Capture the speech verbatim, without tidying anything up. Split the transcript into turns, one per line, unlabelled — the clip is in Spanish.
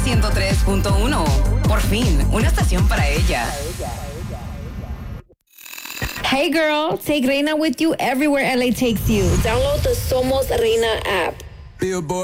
ciento tres punto uno. Por fin, una estación para ella.
Hey girl, take Reina with you everywhere L A takes you. Download the Somos Reina app.
Billboard.